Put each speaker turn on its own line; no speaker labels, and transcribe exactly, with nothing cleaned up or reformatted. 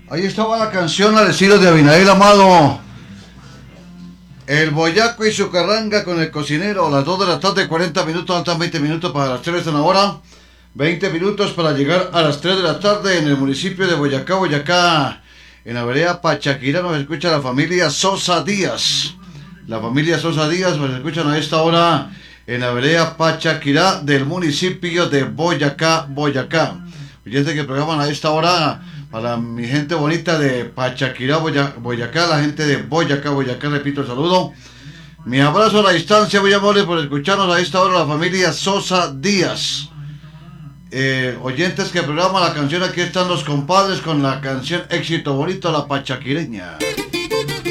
Ahí estaba la canción al estilo de Abinader Amado. El boyaco y su carranga con el cocinero. A las dos de la tarde, cuarenta minutos, faltan veinte minutos para las tres de la hora. veinte minutos para llegar a las tres de la tarde en el municipio de Boyacá, Boyacá. En la vereda Pachaquirá nos escucha la familia Sosa Díaz. La familia Sosa Díaz nos escuchan a esta hora en la vereda Pachaquirá del municipio de Boyacá, Boyacá. Oyentes que programan a esta hora para mi gente bonita de Pachaquirá, Boyacá, la gente de Boyacá, Boyacá, repito el saludo. Mi abrazo a la distancia, muy amable por escucharnos a esta hora la familia Sosa Díaz. Eh, oyentes que programan la canción, aquí están los compadres con la canción Éxito Bonito, la pachaquireña.